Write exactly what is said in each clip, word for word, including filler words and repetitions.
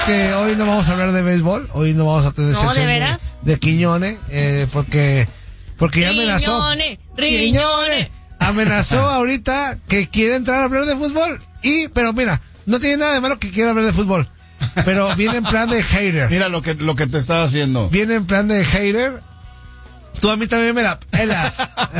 que hoy no vamos a hablar de béisbol, hoy no vamos a tener ¿No, sección de veras? de, de Quiñones, eh, porque, porque ya amenazó. Riñones, riñones. Amenazó ahorita que quiere entrar a hablar de fútbol. Y, pero mira, no tiene nada de malo que quiera hablar de fútbol. Pero viene en plan de hater. Mira lo que, lo que te está haciendo. Viene en plan de hater. Tú a mí también me la pelas.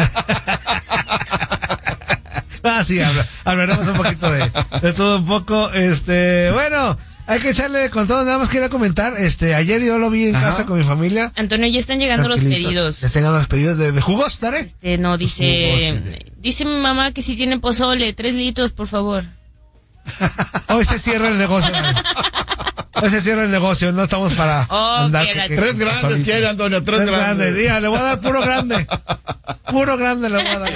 Ah, sí, habla, hablaremos un poquito de, de todo un poco. Este, bueno, hay que echarle con todo. Nada más quería comentar. Este, ayer yo lo vi en Ajá. casa con mi familia. Antonio, ya están llegando los pedidos. Ya están llegando los pedidos de, de jugos, ¿daré? Este, no, dice, jugos, sí. dice mi mamá que si tiene pozole, tres litros, por favor. Hoy se cierra el negocio. Hoy se cierra el negocio, no estamos para oh, andar. Que que, que, tres grandes quiere, Antonio, tres, tres grandes. grandes. Día, le voy a dar puro grande. Puro grande le voy a dar.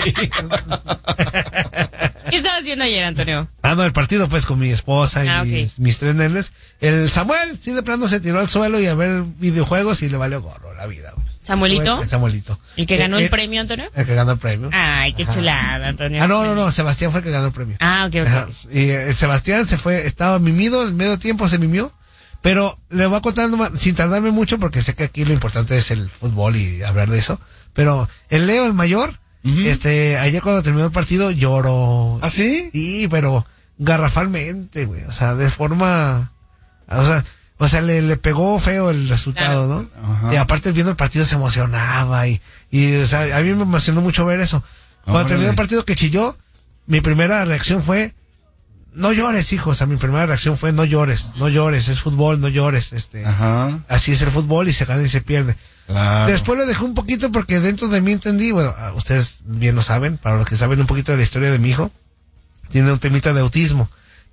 ¿Qué estaba haciendo ayer, Antonio? Ah, no, el partido pues con mi esposa y ah, mis, okay. mis tres nenes. El Samuel, sí, de plano se tiró al suelo y a ver videojuegos y le valió gorro la vida. Güey. ¿Samuelito? El Samuelito. ¿El que ganó eh, el eh, premio, Antonio? El que ganó el premio. Ay, qué Ajá. chulada, Antonio. Ah, no, no, no, Sebastián fue el que ganó el premio. Ah, ok, ok. Ajá. Y eh, el Sebastián se fue, estaba mimido, en medio tiempo se mimió. Pero le voy a contar nomás, sin tardarme mucho, porque sé que aquí lo importante es el fútbol y hablar de eso. Pero el Leo, el mayor, uh-huh. este, ayer cuando terminó el partido lloró. ¿Ah, sí? Sí, pero garrafalmente, güey. O sea, de forma, o sea, o sea, le, le pegó feo el resultado, claro. ¿no? Ajá. Y aparte viendo el partido se emocionaba y, y, o sea, a mí me emocionó mucho ver eso. Cuando Órale. terminó el partido que chilló, mi primera reacción fue, no llores, hijo. O sea, mi primera reacción fue no llores, no llores, es fútbol, no llores. Este, Ajá. Así es el fútbol y se gana y se pierde. Claro. Después lo dejé un poquito porque dentro de mí entendí, bueno, ustedes bien lo saben, para los que saben un poquito de la historia de mi hijo, tiene un temita de autismo.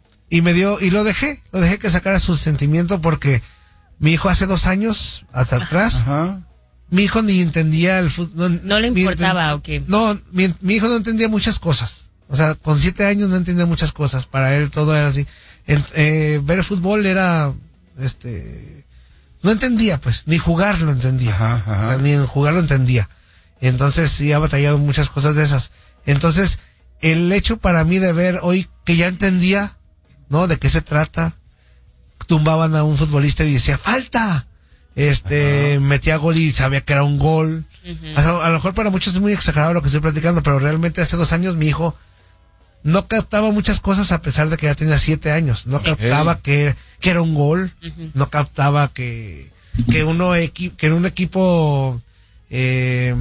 Y me dio, y lo dejé, lo dejé que sacara su sentimiento porque mi hijo hace dos años, hasta atrás, Ajá. mi hijo ni entendía el fútbol. No, no le importaba, ¿o qué? No, mi, mi hijo no entendía muchas cosas. O sea, con siete años no entendía muchas cosas. Para él todo era así. En, eh, ver el fútbol era, este, no entendía, pues, ni jugarlo entendía. Ajá, ajá. O sea, ni en jugarlo entendía. Entonces, sí ha batallado muchas cosas de esas. Entonces, el hecho para mí de ver hoy que ya entendía, ¿no? De qué se trata. Tumbaban a un futbolista y decía, ¡falta! Este, ajá. Metía gol y sabía que era un gol. Uh-huh. O sea, a lo mejor para muchos es muy exagerado lo que estoy platicando, pero realmente hace dos años mi hijo no captaba muchas cosas a pesar de que ya tenía siete años. No sí. captaba hey. que, que era un gol. Uh-huh. No captaba que, que uno, equi- que en un equipo, eh,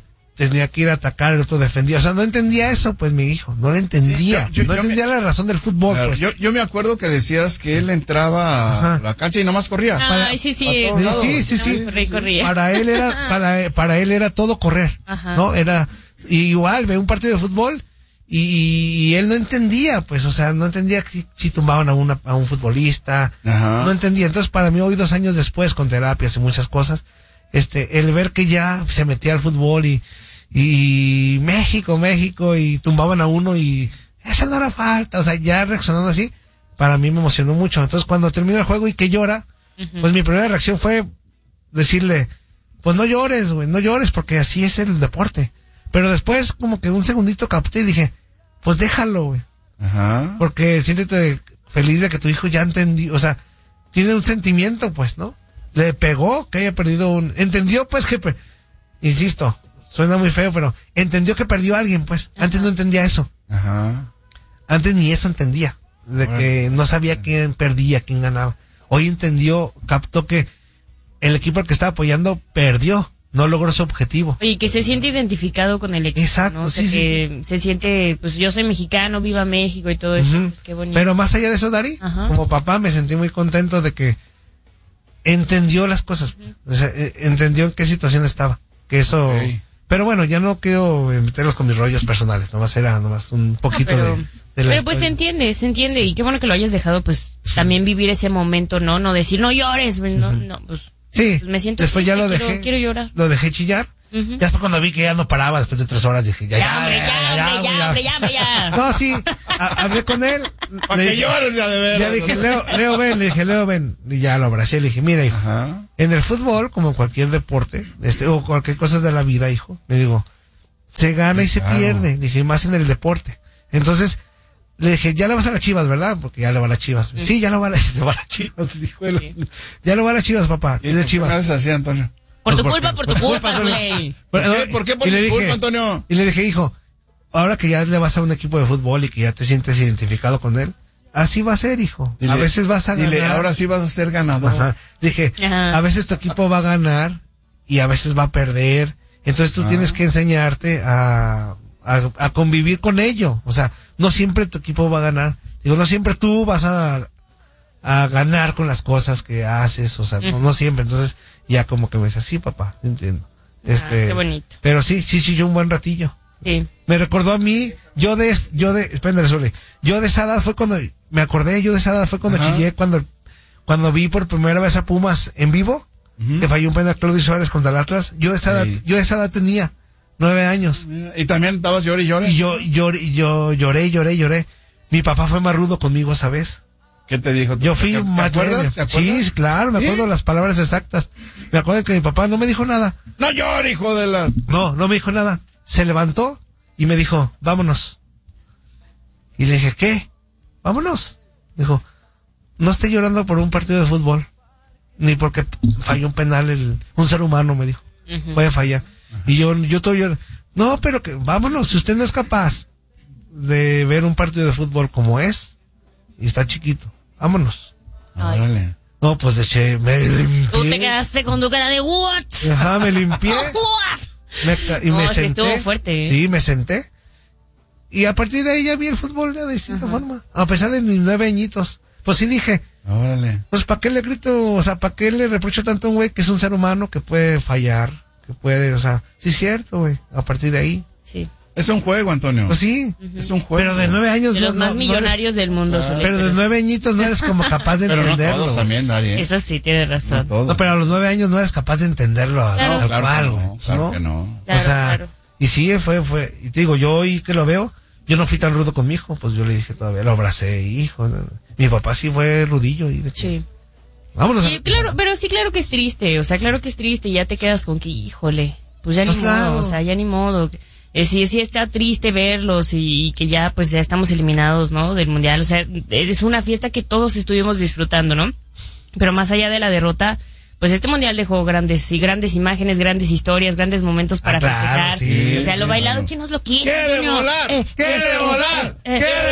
tenía que ir a atacar, el otro defendía. O sea, no entendía eso, pues, mi hijo. No lo entendía. Sí, yo, yo, no yo entendía me, la razón del fútbol, claro, pues. Yo, yo me acuerdo que decías que él entraba Ajá. a la cancha y nomás corría. Ay, para, sí, sí. Sí, sí, sí. Corría, corría. Para él era, para, para él era todo correr. Ajá. ¿No? Era, igual, ve un partido de fútbol y, y él no entendía, pues, o sea, no entendía si, si tumbaban a una, a un futbolista. Ajá. No entendía. Entonces, para mí, hoy, dos años después, con terapias y muchas cosas, este, el ver que ya se metía al fútbol y, y México, México, y tumbaban a uno y esa no era falta, o sea, ya reaccionando así, para mí me emocionó mucho. Entonces, cuando termina el juego y que llora, uh-huh. pues mi primera reacción fue decirle, pues no llores, güey, no llores, porque así es el deporte. Pero después, como que un segundito capté y dije, pues déjalo, güey. Ajá. Porque siéntete feliz de que tu hijo ya entendió, o sea, tiene un sentimiento, pues, ¿no? Le pegó que haya perdido un, entendió, pues, que, insisto, suena muy feo, pero entendió que perdió a alguien, pues. Ajá. Antes no entendía eso. Ajá. Antes ni eso entendía. De bueno. que no sabía quién perdía, quién ganaba. Hoy entendió, captó que el equipo al que estaba apoyando perdió. No logró su objetivo. Y que se siente identificado con el equipo. Exacto, ¿no? O sea, sí, que sí. se siente, pues yo soy mexicano, viva México y todo eso. Uh-huh. Pues, qué bonito. Pero más allá de eso, Dari, Ajá. como papá me sentí muy contento de que entendió las cosas. Uh-huh. O sea, entendió en qué situación estaba. Que eso... Okay. Pero bueno, ya no quiero meterlos con mis rollos personales. Nomás era nomás un poquito no, pero... de... Pero pues se entiende, se entiende, y qué bueno que lo hayas dejado, pues, sí. también vivir ese momento, ¿no? No decir, no llores, pues, no, no, pues... Sí, pues me siento después triste, ya lo quiero, dejé, quiero llorar. Lo dejé chillar, uh-huh. ya después cuando vi que ya no paraba, después de tres horas dije, ya, ya, ya, hombre, ya, ya, ya, hombre, ya, hombre, ya, hombre, ya. No, sí, a, hablé con él. Para que llores ya de veras. Ya dije, Leo, Leo, ven, le dije, Leo, ven, y ya lo abracé, le dije, mira, hijo, Ajá. en el fútbol, como en cualquier deporte, este, o cualquier cosa de la vida, hijo, le digo, se gana sí, y se claro. pierde, dije, más en el deporte. Entonces, Le dije, ya le vas a las Chivas, ¿verdad? Porque ya le va a las Chivas. Sí, sí ya le va a, la, le va a las Chivas, dijo él. Sí. Ya le va a las Chivas, papá. ¿Y de Chivas? ¿Qué haces así, Antonio? Por tu culpa, por tu culpa, güey. ¿Por qué? ¿Por qué por tu culpa, Antonio? Y le dije, hijo, ahora que ya le vas a un equipo de fútbol y que ya te sientes identificado con él, así va a ser, hijo. Dile, a veces vas a ganar. Dile, ahora sí vas a ser ganador. Ajá. Dije, Ajá. a veces tu equipo va a ganar y a veces va a perder. Entonces tú ah. tienes que enseñarte a, a, a convivir con ello. O sea, no siempre tu equipo va a ganar. Digo, no siempre tú vas a, a ganar con las cosas que haces. O sea, uh-huh. no, no siempre. Entonces ya como que me dice, sí, papá, entiendo. Este, ah, qué bonito. Pero sí, sí, sí, yo un buen ratillo. Sí. Me recordó a mí, yo de, yo de, espérame, Sole, yo de esa edad fue cuando, me acordé, yo de esa edad fue cuando Ajá. chillé, cuando, cuando vi por primera vez a Pumas en vivo, uh-huh. que falló un penal Claudio Suárez contra el Atlas, yo de esa sí. edad, yo de esa edad tenía nueve años. Y también estabas lloré y lloré. Y yo, lloré, yo lloré, lloré, lloré. Mi papá fue más rudo conmigo esa vez. ¿Qué te dijo? Yo fui ¿Te, más ¿te acuerdas? ¿Te acuerdas? Sí, claro, me acuerdo ¿Sí? las palabras exactas. Me acuerdo que mi papá no me dijo nada. No llores, hijo de la... No, no me dijo nada. Se levantó y me dijo, vámonos. Y le dije, ¿qué? Vámonos. Dijo, no esté llorando por un partido de fútbol. Ni porque falló un penal el, un ser humano, me dijo. Uh-huh. Puede fallar. Uh-huh. Y yo, yo estoy llorando. No, pero que, vámonos, si usted no es capaz de ver un partido de fútbol como es, y está chiquito, vámonos. Órale. No, pues de che, me limpié. Tú te quedaste con tu cara de what? Ajá, me limpié. me, y no, me sí senté. Estuvo fuerte, ¿eh? Sí, me senté. Y a partir de ahí ya vi el fútbol de distinta uh-huh. forma. A pesar de mis nueve añitos. Pues sí dije. Órale. Pues ¿para qué le grito? O sea, ¿para qué le reprocho tanto a un güey que es un ser humano que puede fallar? Que puede, o sea, sí es cierto, güey. A partir de ahí. Sí. Es un juego, Antonio. Pues sí. Uh-huh. Es un juego. Pero de nueve años. De los no, más no, millonarios no eres, del mundo. Ah, pero de nueve añitos no eres como capaz de pero entenderlo. No todos también, Dari, ¿eh? Eso sí, tienes razón. No, no, pero a los nueve años no eres capaz de entenderlo. Claro. No, claro cual, que no, claro ¿no? que no. Claro, o sea, claro. Y sí, fue, fue. Y te digo, yo hoy que lo veo, yo no fui tan rudo con mi hijo. Pues yo le dije todavía, lo abracé, hijo. Mi papá sí fue rudillo. Y de que, sí. Vámonos. Sí, a... claro, pero sí, claro que es triste. O sea, claro que es triste y ya te quedas con que, híjole, pues ya pues ni claro. modo, o sea, ya ni modo. Eh, sí, sí está triste verlos y, y que ya pues ya estamos eliminados, ¿no? Del mundial, o sea, es una fiesta que todos estuvimos disfrutando, ¿no? Pero más allá de la derrota, pues este mundial dejó grandes y grandes imágenes, grandes historias, grandes momentos para ah, claro, festejar. Sí, o sea, lo bailado, ¿quién nos lo quita? ¡Quiere niño? volar! Eh, ¡Quiere eh, volar! eh, eh, ¡Quiere eh,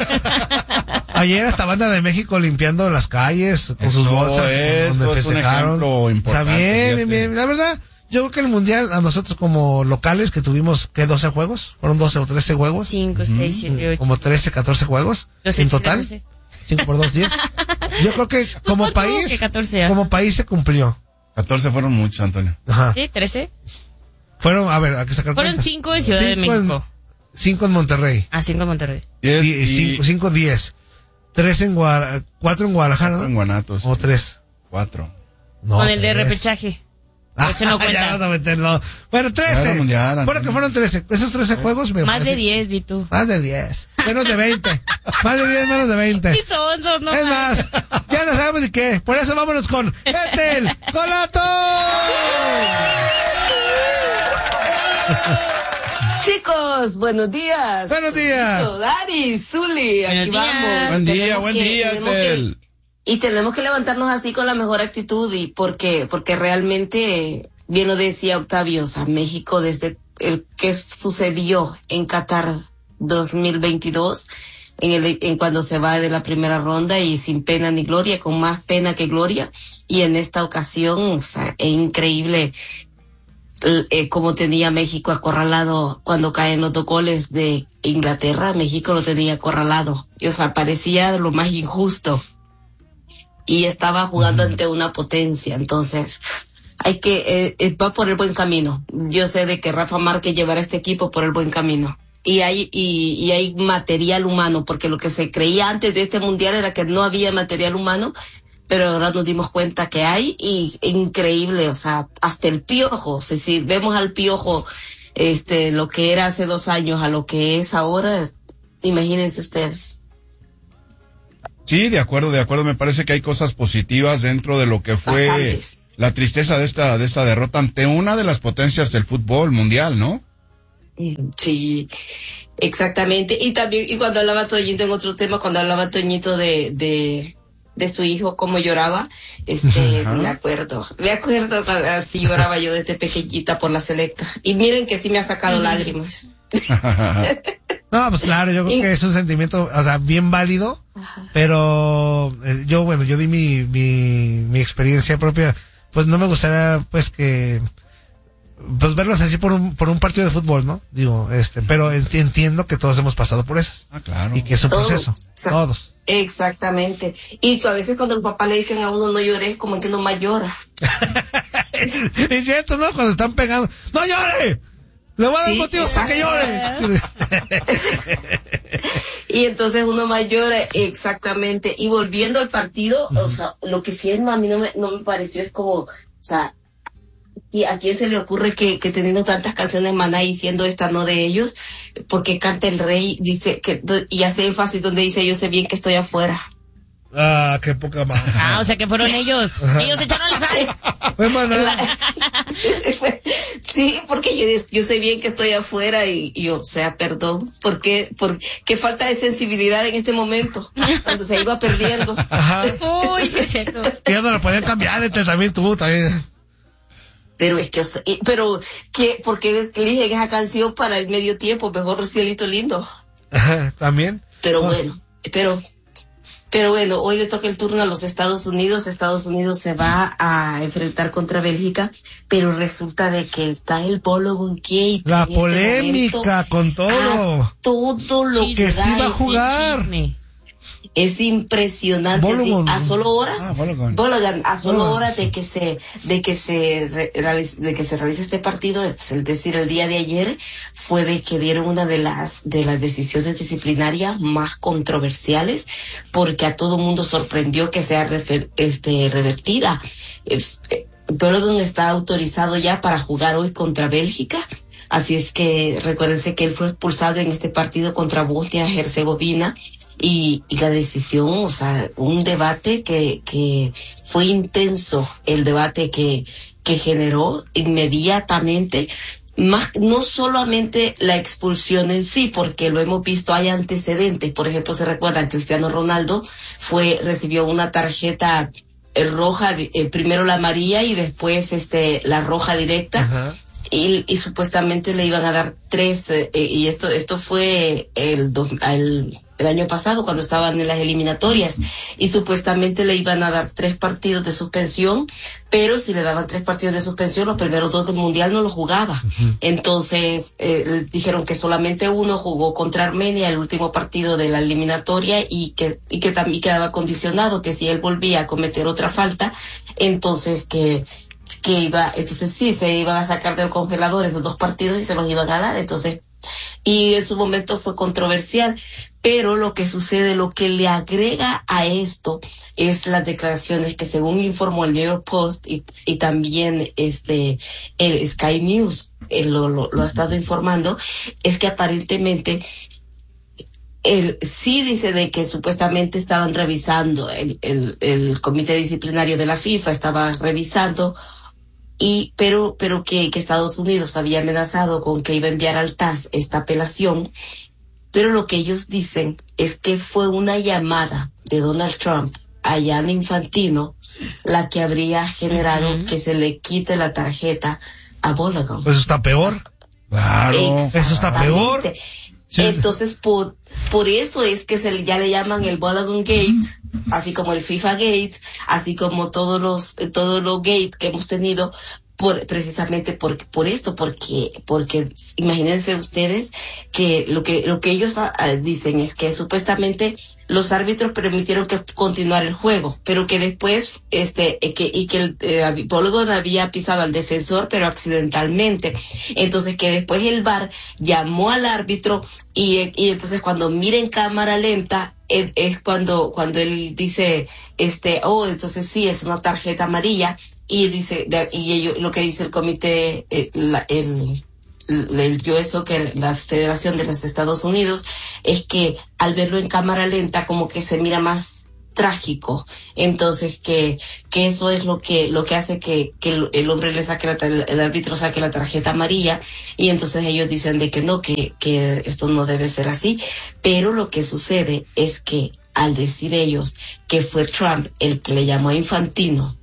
volar! Ayer esta banda de México limpiando las calles con eso sus bolsas es, donde festejaron. O sea, bien, bien, bien. La verdad, yo creo que el mundial, a nosotros como locales, que tuvimos, ¿qué? doce juegos, fueron doce o trece juegos. cinco, seis, siete, ocho. Como trece, catorce juegos. doce, en total. catorce. cinco por dos, diez. Yo creo que como país, que catorce, ¿eh? como país se cumplió. catorce fueron muchos, Antonio. Ajá. Sí, trece. Fueron, a ver, hay que sacar Fueron cuentas. cinco en Ciudad cinco de México. En, cinco en Monterrey. Ah, cinco en Monterrey. Diez, y, y... Cinco, cinco, diez. Tres en Guadalajara, cuatro en Guadalajara, ¿no? En Guanatos. O tres. Cuatro. No, con el tres. de repechaje. Ese no cuenta. Ya, no meter, no. Bueno, trece. Mundial, bueno, que fueron trece. Esos trece juegos me Más parece... de diez, di tú. Más de diez. Menos de veinte. Más de diez, menos de veinte. Sí son, son, no es más, ya no sabemos ni qué. Por eso vámonos con Etel Colato. Chicos, buenos días. Buenos días. Dari, Zuli, aquí vamos. Buen día, buen día, Etel. Y tenemos que levantarnos así con la mejor actitud y porque porque realmente, bien lo decía Octavio, o sea, México desde el que sucedió en Qatar dos mil veintidós, en el en cuando se va de la primera ronda y sin pena ni gloria, con más pena que gloria, y en esta ocasión, o sea, es increíble eh, como tenía México acorralado cuando caen los dos goles de Inglaterra. México lo tenía acorralado, y o sea, parecía lo más injusto. Y estaba jugando uh-huh. ante una potencia, entonces hay que, eh, va por el buen camino. Yo sé de que Rafa Márquez llevará este equipo por el buen camino. Y hay, y, y hay material humano, porque lo que se creía antes de este mundial era que no había material humano, pero ahora nos dimos cuenta que hay, y increíble, o sea, hasta el Piojo, o sea, si vemos al Piojo, este, lo que era hace dos años a lo que es ahora, imagínense ustedes. Sí, de acuerdo, de acuerdo. Me parece que hay cosas positivas dentro de lo que fue Bastantes. La tristeza de esta de esta derrota ante una de las potencias del fútbol mundial, ¿no? Sí, exactamente. Y también, y cuando hablaba Toñito en otro tema, cuando hablaba Toñito de, de, de su hijo, cómo lloraba, este, uh-huh. me acuerdo, me acuerdo cuando así lloraba yo desde pequeñita por la selecta. Y miren que sí me ha sacado uh-huh. lágrimas. No, pues claro, yo creo que es un sentimiento, o sea, bien válido, ajá. pero eh, yo, bueno, yo di mi, mi, mi experiencia propia, pues no me gustaría, pues que, pues verlos así por un, por un partido de fútbol, ¿no? Digo, este, pero entiendo que todos hemos pasado por eso. Ah, claro. Y que es un todos, proceso, exa- todos. Exactamente. Y a veces cuando el papá le dicen a uno no llores, como que uno más llora. Es cierto, ¿no? Cuando están pegando, ¡no llore! Le voy a dar sí, motivos para que llore. Y entonces uno más llora, exactamente. Y volviendo al partido, uh-huh. o sea, lo que sí es, a mí no me, no me pareció es como, o sea, ¿y a quién se le ocurre que, que teniendo tantas canciones Maná y siendo esta no de ellos, porque canta el rey, dice que, y hace énfasis donde dice yo sé bien que estoy afuera? Ah, qué poca más. Ah, o sea que fueron ellos. Ellos echaron la sal. Fue Maná. Sí, porque yo, yo sé bien que estoy afuera y, y o sea, perdón, ¿por qué? Por, qué falta de sensibilidad en este momento, cuando se iba perdiendo. Ajá. Uy, sí es cierto. Ya no lo podían cambiar, entre también tú, también. Pero es que, o sea, pero, ¿qué, ¿por qué eligen esa canción para el medio tiempo? Mejor Cielito Lindo. Ajá, también. Pero oh. bueno, pero... Pero bueno, hoy le toca el turno a los Estados Unidos. Estados Unidos se va a enfrentar contra Bélgica, pero resulta de que está el Balogun Gate. La polémica este con todo. Todo lo sí, que sí va a jugar. Chisme. Es impresionante. Bologun. A solo horas, ah, Bologun. Bologun, a solo Bologun. horas de que se, de que se re, realice, de que se realice este partido, es decir, el día de ayer, fue de que dieron una de las, de las decisiones disciplinarias más controversiales, porque a todo mundo sorprendió que sea refer, este, revertida. Es, eh, Bologun está autorizado ya para jugar hoy contra Bélgica. Así es que recuérdense que él fue expulsado en este partido contra Bosnia-Herzegovina. Y, y la decisión, o sea, un debate que, que fue intenso, el debate que, que generó inmediatamente, más, no solamente la expulsión en sí, porque lo hemos visto, hay antecedentes. Por ejemplo, se recuerdan, Cristiano Ronaldo fue, recibió una tarjeta roja, eh, primero la amarilla y después este, la roja directa. Ajá. Y, y supuestamente le iban a dar tres, eh, y esto, esto fue el, el, el año pasado cuando estaban en las eliminatorias, y supuestamente le iban a dar tres partidos de suspensión, pero si le daban tres partidos de suspensión, los primeros dos del mundial no los jugaba. Uh-huh. Entonces, eh, le dijeron que solamente uno jugó contra Armenia, el último partido de la eliminatoria, y que, y que también quedaba condicionado que si él volvía a cometer otra falta, entonces que, que iba, entonces sí, se iban a sacar del congelador esos dos partidos y se los iban a dar, entonces, y en su momento fue controversial, pero lo que sucede, lo que le agrega a esto es las declaraciones que según informó el New York Post y, y también este, el Sky News, él lo, lo, lo ha estado informando, es que aparentemente él sí dice de que supuestamente estaban revisando, el, el, el comité disciplinario de la FIFA estaba revisando, y pero pero que, que Estados Unidos había amenazado con que iba a enviar al T A S esta apelación, pero lo que ellos dicen es que fue una llamada de Donald Trump a Gianni Infantino la que habría generado uh-huh. que se le quite la tarjeta a Balogun. Pues está peor. Claro, eso está peor. Sí. Entonces, por por eso es que se ya le llaman el Balogun Gate, así como el FIFA Gate, así como todos los todos los Gate que hemos tenido, por precisamente por por esto, porque porque imagínense ustedes que lo que lo que ellos uh, dicen es que supuestamente los árbitros permitieron que continuara el juego, pero que después este que y que el eh, Balogun había pisado al defensor pero accidentalmente, entonces que después el V A R llamó al árbitro y y entonces cuando mira en cámara lenta es, es cuando cuando él dice este oh entonces sí es una tarjeta amarilla, y dice de, y ello, lo que dice el comité eh, la, el el U S Soccer, la Federación de los Estados Unidos, es que al verlo en cámara lenta como que se mira más trágico. Entonces que que eso es lo que lo que hace que que el, el hombre le saque la, el árbitro saque la tarjeta amarilla, y entonces ellos dicen de que no, que que esto no debe ser así. Pero lo que sucede es que al decir ellos que fue Trump el que le llamó a Infantino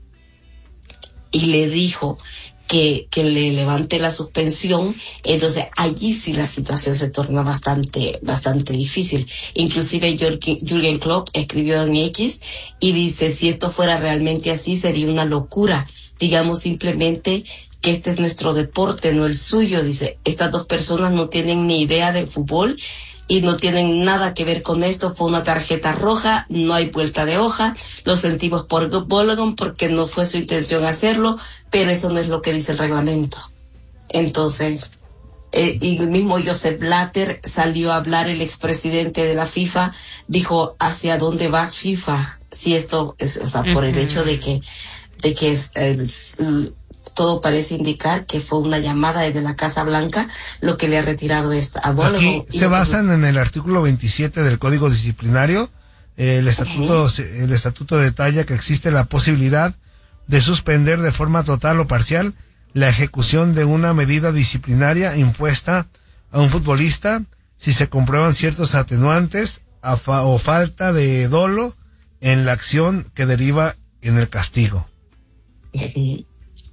y le dijo que, que le levante la suspensión, entonces allí sí la situación se torna bastante, bastante difícil. Inclusive Jürgen Klopp escribió en X y dice, si esto fuera realmente así, sería una locura. Digamos simplemente que este es nuestro deporte, no el suyo. Dice, estas dos personas no tienen ni idea del fútbol y no tienen nada que ver con esto. Fue una tarjeta roja, no hay vuelta de hoja. Lo sentimos por Balogun porque no fue su intención hacerlo, pero eso no es lo que dice el reglamento. Entonces, eh, y el mismo Joseph Blatter salió a hablar, el expresidente de la FIFA, dijo, ¿hacia dónde vas, FIFA? Si esto es, o sea, uh-huh. por el hecho de que, de que es el, el todo parece indicar que fue una llamada desde la Casa Blanca lo que le ha retirado esta a Balogun. Aquí se basan en el artículo veintisiete del Código Disciplinario. El estatuto, uh-huh. el estatuto detalla que existe la posibilidad de suspender de forma total o parcial la ejecución de una medida disciplinaria impuesta a un futbolista si se comprueban ciertos atenuantes a fa- o falta de dolo en la acción que deriva en el castigo. Uh-huh.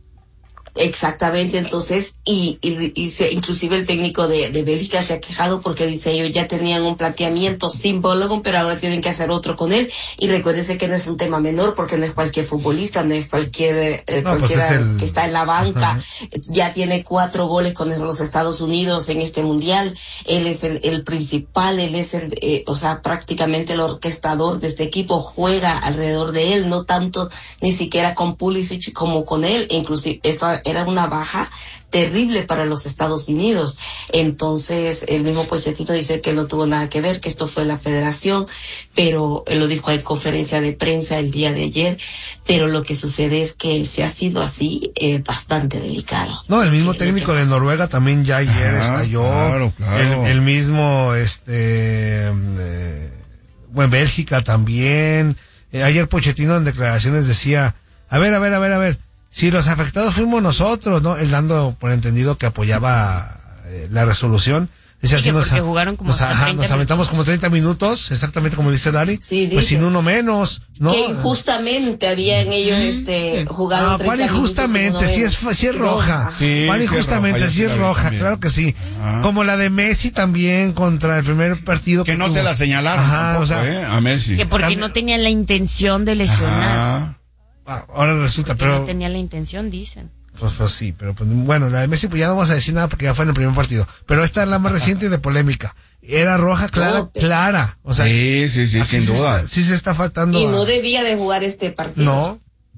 Exactamente, entonces, y, y, y se, inclusive el técnico de, de Bélgica se ha quejado porque dice, ellos ya tenían un planteamiento sin Balogun, pero ahora tienen que hacer otro con él. Y recuérdense que no es un tema menor, porque no es cualquier futbolista, no es cualquier eh, no, cualquiera pues es el... que está en la banca. Uh-huh. Ya tiene cuatro goles con los Estados Unidos en este mundial. Él es el, el principal, él es el, eh, o sea, prácticamente el orquestador de este equipo, juega alrededor de él, no tanto ni siquiera con Pulisic como con él. Inclusive esto era una baja terrible para los Estados Unidos. Entonces, el mismo Pochettino dice que no tuvo nada que ver, que esto fue la federación, pero él lo dijo en conferencia de prensa el día de ayer. Pero lo que sucede es que si ha sido así, eh, bastante delicado. No, el mismo técnico de Noruega también ya ayer ah, estalló. Claro, claro. El, el mismo, este, eh, bueno, Bélgica también. Eh, ayer Pochettino en declaraciones decía, a ver, a ver, a ver, a ver, si los afectados fuimos nosotros, ¿no? Él dando por entendido que apoyaba eh, la resolución. Dice, sí, así nos, jugaron como nos, ajá, nos aventamos como treinta minutos, exactamente como dice Dari. Sí, pues dice, sin uno menos, ¿no? Que injustamente habían ellos este jugado. No, ¿cuál injustamente? Si es, si es roja. Sí, ¿cuál injustamente? Si es roja, claro que sí. Ajá. Como la de Messi también contra el primer partido. Que, que no tuvo. Se la señalaron. Ajá, tampoco, o sea, eh, a Messi. Que porque también no tenía la intención de lesionar. Ajá. Ah, ahora resulta, porque pero. No tenía la intención, dicen. Pues, pues sí, pero pues, bueno, la de Messi pues ya no vamos a decir nada porque ya fue en el primer partido. Pero esta es la más reciente de polémica. Era roja clara, clara. O sea, sí, sí, sí, sin sí duda. Se está, sí se está faltando. Y no a... debía de jugar este partido. No,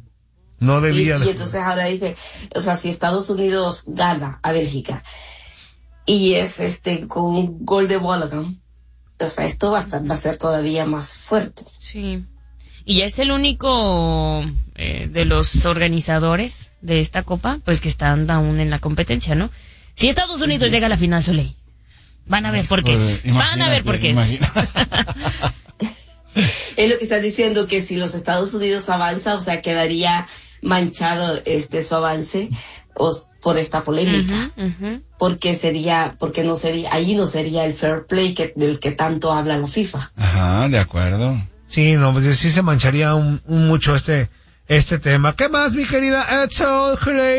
no debía y, de Y entonces jugar. Ahora dice, o sea, si Estados Unidos gana a Bélgica y es este con un gol de Balogun, o sea, esto va a, estar, va a ser todavía más fuerte. Sí. Y ya es el único eh, de los organizadores de esta copa, pues que están aún en la competencia, ¿no? Si Estados Unidos llega a la final, Soleil, van a ver por qué. Pues, van a ver por qué. Es lo que estás diciendo, que si los Estados Unidos avanza, o sea, quedaría manchado este su avance o, por esta polémica. Uh-huh, uh-huh. Porque sería, porque no sería, ahí no sería el fair play que, del que tanto habla la FIFA. Ajá, de acuerdo. Sí, no, pues sí se mancharía un, un mucho este este tema. ¿Qué más, mi querida Edsel?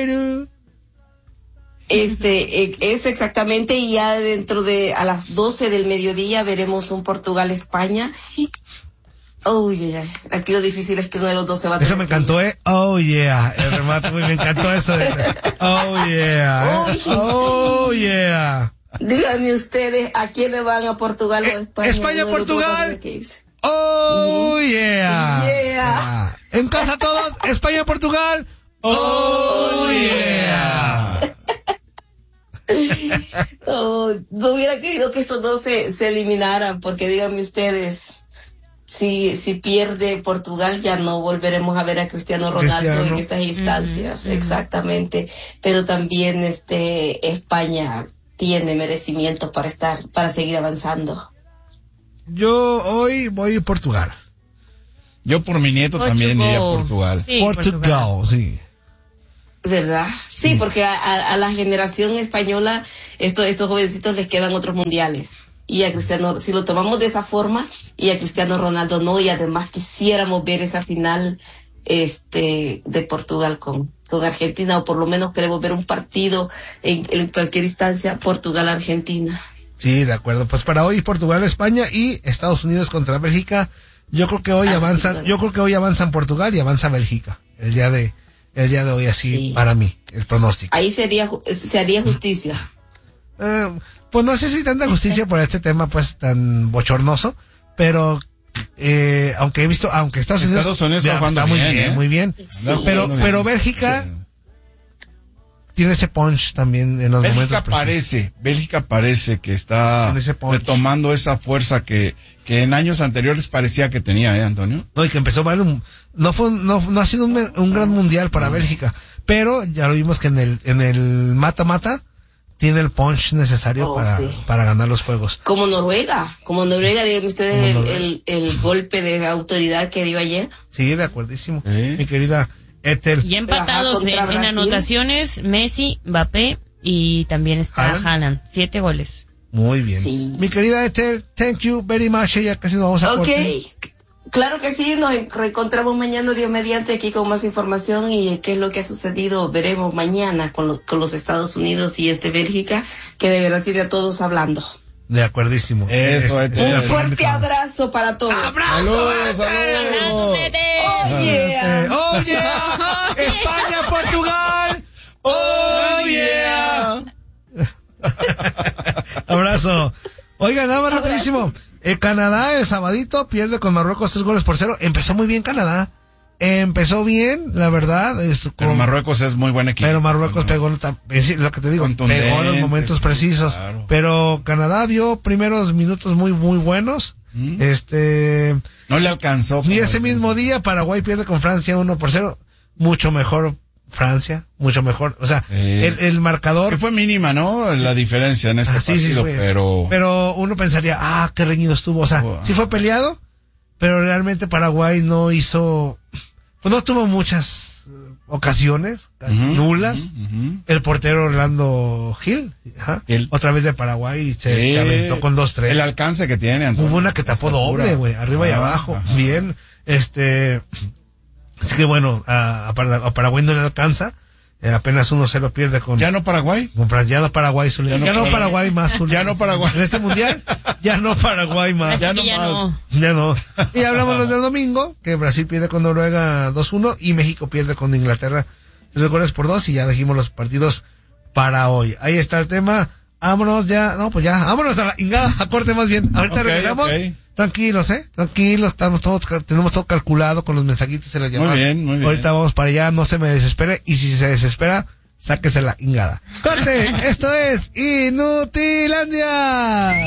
Este, eh, eso exactamente, y ya dentro de, a las doce del mediodía veremos un Portugal-España. Oh, yeah. Aquí lo difícil es que uno de los dos se va a Eso me encantó, ¿eh? Oh, yeah. El remate, me encantó eso. De... Oh, yeah. ¿eh? Oh, yeah. Díganme ustedes, ¿a quién le van, a Portugal eh, o España? España-Portugal. Oh, yeah. Yeah. yeah. En casa todos, España-Portugal. Oh, yeah. Oh, no hubiera querido que estos dos se, se eliminaran, porque díganme ustedes, si, si pierde Portugal ya no volveremos a ver a Cristiano Ronaldo Cristiano. en estas instancias. Uh-huh. Exactamente. Pero también este España tiene merecimiento para estar, para seguir avanzando. Yo hoy voy a Portugal. Yo por mi nieto Portugal. también iría a Portugal. Sí, Portugal, Portugal. sí. ¿Verdad? Sí, porque a, a, a la generación española, esto, estos jovencitos les quedan otros mundiales. Y a Cristiano, si lo tomamos de esa forma, y a Cristiano Ronaldo no, y además quisiéramos ver esa final este de Portugal con, con Argentina, o por lo menos queremos ver un partido en, en cualquier instancia, Portugal-Argentina. Sí, de acuerdo. Pues para hoy Portugal-España y Estados Unidos contra Bélgica. Yo creo que hoy Ah, avanzan, sí, claro. yo creo que hoy avanzan Portugal y avanza Bélgica. El día de, el día de hoy así, Sí. para mí, el pronóstico. Ahí sería, ju- se haría justicia. Eh, pues no sé si tanta justicia por este tema pues tan bochornoso, pero eh, aunque he visto, aunque Estados Unidos, Estados Unidos está ya, jugando muy bien, bien, ¿eh? muy bien. Sí. Pero, jugando pero bien. Bélgica Sí. tiene ese punch también en los Bélgica momentos precisos. parece, Bélgica parece que está Con ese punch. retomando esa fuerza que, que en años anteriores parecía que tenía, ¿eh, Antonio? No, y que empezó mal, un- no fue, un- no, no ha sido un, un gran mundial para Bélgica, pero ya lo vimos que en el, en el mata-mata tiene el punch necesario Oh, para, sí. para ganar los juegos. Como Noruega, como Noruega, díganme ustedes Como el, Noruega. el, el golpe de autoridad que dio ayer. Sí, de acuerdísimo. Sí. Mi querida Ethel. Y empatados Ajá, en, contra en Brasil. anotaciones, Messi, Mbappé y también está Haaland. Haaland. Siete goles. Muy bien. Sí. Mi querida Ethel, thank you very much. Ya casi nos vamos a Ok, corte. claro que sí, nos reencontramos mañana, Dios mediante, aquí con más información y qué es lo que ha sucedido, veremos mañana con, lo- con los Estados Unidos y este Bélgica, que de verdad tiene a todos hablando. De acuerdísimo. Eso, Es- Ethel. es la Un fuerte polémica. abrazo para todos. ¡Saludos, saludos! Oh, yeah. Eh, oh yeah. España, Portugal. ¡Oh, yeah! Abrazo. Oiga, nada más rapidísimo. Eh, Canadá, el sabadito, pierde con Marruecos tres goles por cero. Empezó muy bien Canadá. Empezó bien, la verdad. es- Pero con- Marruecos es muy buen equipo. pero Marruecos pegó, tam- es decir, lo que te digo, Contundente, pegó en los momentos sí, precisos. claro. Pero Canadá dio primeros minutos muy, muy buenos. ¿Mm? Este, No le alcanzó. y como ese decimos. mismo día Paraguay pierde con Francia uno por cero. Mucho mejor Francia, mucho mejor. O sea, Sí. el, el marcador. Que fue mínima, ¿no? La diferencia en este Ah, sí, sí partido, fue. pero... Pero uno pensaría, ah, qué reñido estuvo. O sea, Oh, sí fue peleado, pero realmente Paraguay no hizo, pues no tuvo muchas eh, ocasiones, casi Ujú, nulas. ujú, ujú. El portero Orlando Gil, ajá, Gil. otra vez de Paraguay, se, Sí. se aventó con dos tres. El alcance que tiene, Antonio. Hubo una que tapó La estatura. doble, güey, arriba y Ah, abajo. ajá. Bien, este, así que bueno, a, a Para- a Paraguay no le alcanza. Eh, apenas uno cero pierde con, ¿Ya no Paraguay? con Fran- ya no Paraguay, Zuli- Ya ya no no, Paraguay. Paraguay más, Zuli- Ya no Paraguay. en este mundial, ya no Paraguay más. Así ya que no ya más. no. Ya no. Y hablamos los del domingo, que Brasil pierde con Noruega dos uno y México pierde con Inglaterra tres goles por dos y ya dijimos los partidos para hoy. Ahí está el tema. Vámonos ya, no, pues ya, vámonos a la ingada, a corte más bien. Ahorita Ok, regresamos. ok. Tranquilos, eh, tranquilos, estamos todos, tenemos todo calculado con los mensajitos y las llamadas. bien, muy bien. Ahorita vamos para allá, no se me desespere y si se desespera, sáquese la ingada. Corte, esto es Inutilandia.